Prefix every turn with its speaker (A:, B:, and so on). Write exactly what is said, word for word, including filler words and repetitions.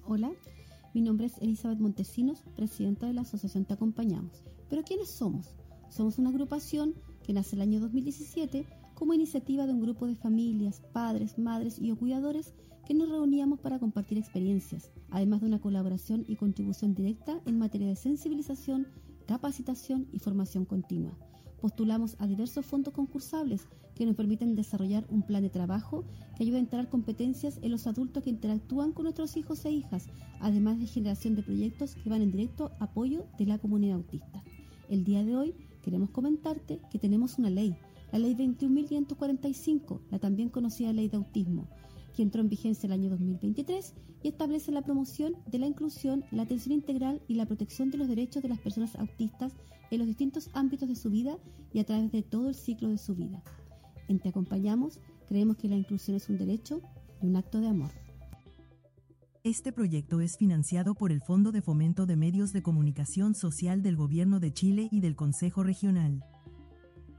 A: Hola, mi nombre es Elizabeth Montesinos, presidenta de la Asociación Te Acompañamos. ¿Pero quiénes somos? Somos una agrupación que nace el año dos mil diecisiete como iniciativa de un grupo de familias, padres, madres y o cuidadores que nos reuníamos para compartir experiencias, además de una colaboración y contribución directa en materia de sensibilización, capacitación y formación continua. Postulamos a diversos fondos concursables que nos permiten desarrollar un plan de trabajo que ayude a integrar competencias en los adultos que interactúan con nuestros hijos e hijas, además de generación de proyectos que van en directo apoyo de la comunidad autista. El día de hoy queremos comentarte que tenemos una ley, la Ley veintiún mil quinientos cuarenta y cinco, la también conocida Ley de Autismo, que entró en vigencia el año dos mil veintitrés y establece la promoción de la inclusión, la atención integral y la protección de los derechos de las personas autistas en los distintos ámbitos de su vida y a través de todo el ciclo de su vida. En Te Acompañamos, creemos que la inclusión es un derecho y un acto de amor.
B: Este proyecto es financiado por el Fondo de Fomento de Medios de Comunicación Social del Gobierno de Chile y del Consejo Regional.